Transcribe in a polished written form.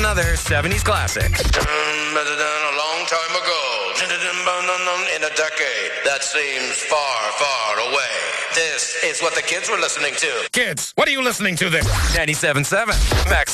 another 70s classic. A long time ago, in a decade that seems far, far away. This is what the kids were listening to. Kids, what are you listening to there? 97.7 Max